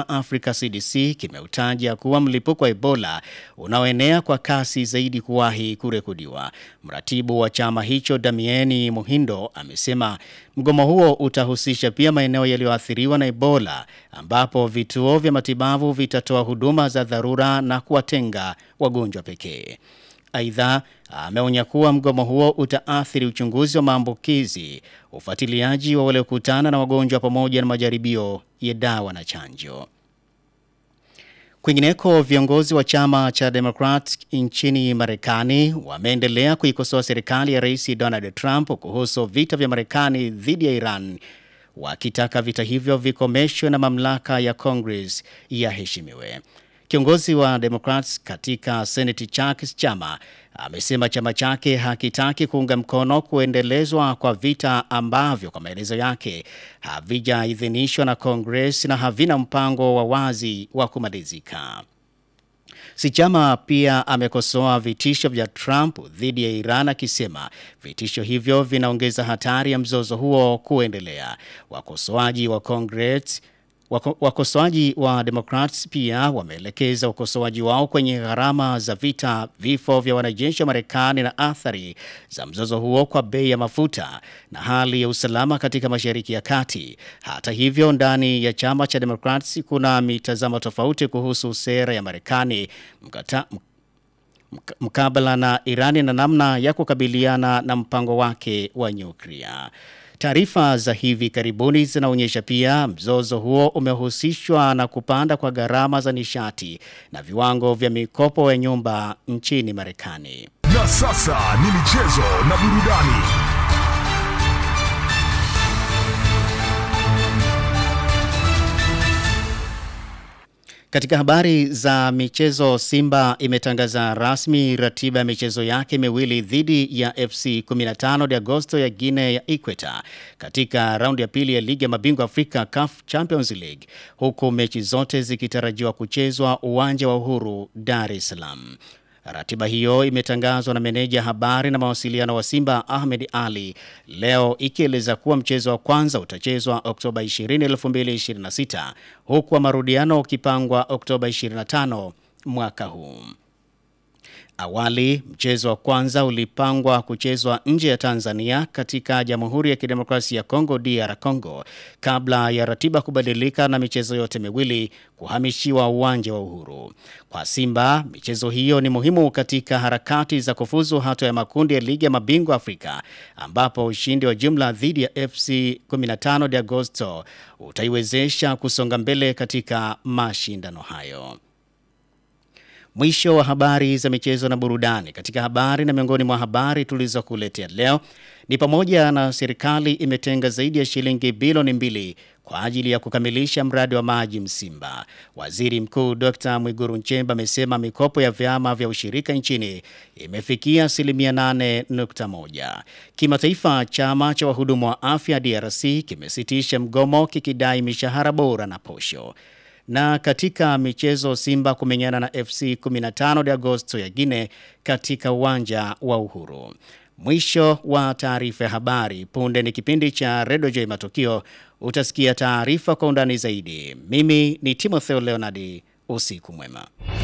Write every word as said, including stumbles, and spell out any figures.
cha Afrika C D C kimeutaja kuwa mlipuko wa Ebola unaoenea kwa kasi zaidi kuwahi kurekodiwa. Mratibu wa chama hicho Damieni Muhindo amesema mgomo huo utahusisha pia maeneo yaliyoathiriwa na Ebola ambapo vituo vya matibabu vitatoa huduma za dharura na kuwatenga wagonjwa pekee. Aidha, ameonya kuwa mgomo huo utaathiri uchunguzi wa maambukizi, ufuatiliaji wa wale kukutana na wagonjwa pamoja na majaribio ya dawa na chanjo. Kwingineko, viongozi wa chama cha Democrat nchini Marekani wameendelea kuikosoa serikali ya Rais Donald Trump kuhusu vita vya Marekani dhidi ya Iran, wakitaka vita hivyo vikomeshwe na mamlaka ya Congress yaheshimiwe. Kiongozi wa Democrats katika Senate Chuck Schumer amesema chama chake hakitaki kuunga mkono kuendelezwa kwa vita ambavyo kwa maelezo yake havijaidhinishwa na Congress na havina mpango wa wazi wa kumalizika. Schumer pia amekosoa vitisho vya Trump dhidi ya Iran akisema vitisho hivyo vinaongeza hatari ya mzozo huo kuendelea. Wakosoaji wa Congress Wakosoaji wa Democrats pia wameelekeza ukosoaji wao kwenye gharama za vita, vifo vya wanajeshi wa Marekani na athari za mzozo huo kwa bei ya mafuta na hali ya usalama katika Mashariki ya Kati. Hata hivyo, ndani ya chama cha Democrats kuna mitazamo tofauti kuhusu sera ya Marekani mkata mkabala na Irani na namna ya kukabiliana na mpango wake wa nyuklia. Taarifa za hivi karibuni zinaonyesha pia mzozo huo umehusishwa na kupanda kwa gharama za nishati na viwango vya mikopo ya nyumba nchini Marekani. Na sasa ni michezo na burudani. Katika habari za michezo, Simba imetangaza rasmi ratiba ya michezo yake miwili dhidi ya F C kumi na tano de Agosto ya Guinea ya Equator katika raundi ya pili ya Ligi ya Mabingwa Afrika C A F Champions League, huku mechi zote zikitarajiwa kuchezwa uwanja wa Uhuru, Dar es Salaam. Ratiba hiyo imetangazwa na meneja habari na mawasiliano wa Simba Ahmed Ali leo, ikieleza kuwa mchezo wa kwanza utachezwa Oktoba ishirini, elfu mbili ishirini na sita huku marudiano ukipangwa Oktoba ishirini na tano mwaka huu. Awali, mchezo wa kwanza ulipangwa kuchezwa nje ya Tanzania katika Jamhuri ya Kidemokrasia ya Kongo D R Congo kabla ya ratiba kubadilika na michezo yote miwili kuhamishiwa uwanja wa Uhuru. Kwa Simba, michezo hiyo ni muhimu katika harakati za kufuzu hatua ya makundi ya Ligi ya Mabingwa Afrika, ambapo ushindi wa jumla dhidi ya F C kumi na tano de Agosto utaiwezesha kusonga mbele katika mashindano hayo. Mwisho wa habari za michezo na burudani. Katika habari na miongoni mwa habari tulizokuletea leo ni pamoja na serikali imetenga zaidi ya shilingi bilioni mbili kwa ajili ya kukamilisha mradi wa maji Msimba. Waziri Mkuu Doctor Mwigulu Nchemba amesema mikopo ya vyama vya ushirika nchini imefikia asilimia nane nukta moja. Kimataifa, chama cha wahudumu wa afya D R C kimesitisha mgomo kikidai mishahara bora na posho. Na katika michezo, Simba kumenyana na F C kumi na tano de Agosto ya Guinea katika uwanja wa Uhuru. Mwisho wa taarifa ya habari. Punde ni kipindi cha Radio J Matukio. Utasikia taarifa kwa undani zaidi. Mimi ni Timotheo Leonardi. Usiku mwema.